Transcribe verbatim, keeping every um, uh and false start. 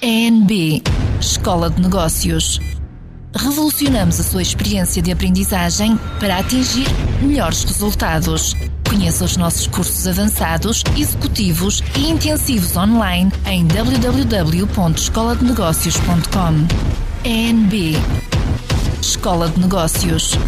E N B Escola de Negócios. Revolucionamos a sua experiência de aprendizagem para atingir melhores resultados. Conheça os nossos cursos avançados, executivos e intensivos online em w w w ponto escola de negócios ponto com. E N B Escola de Negócios.